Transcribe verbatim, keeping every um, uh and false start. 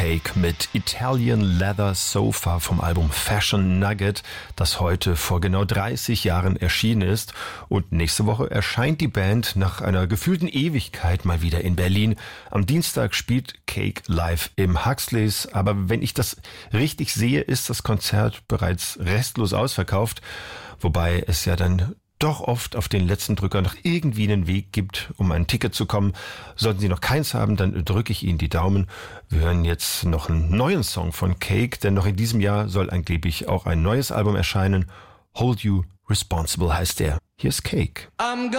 Cake mit Italian Leather Sofa vom Album Fashion Nugget, das heute vor genau dreißig Jahren erschienen ist. Und nächste Woche erscheint die Band nach einer gefühlten Ewigkeit mal wieder in Berlin. Am Dienstag spielt Cake live im Huxleys. Aber wenn ich das richtig sehe, ist das Konzert bereits restlos ausverkauft. Wobei es ja dann doch oft auf den letzten Drücker noch irgendwie einen Weg gibt, um ein Ticket zu kommen. Sollten Sie noch keins haben, dann drücke ich Ihnen die Daumen. Wir hören jetzt noch einen neuen Song von Cake, denn noch in diesem Jahr soll angeblich auch ein neues Album erscheinen. Hold You Responsible heißt der. Hier ist Cake.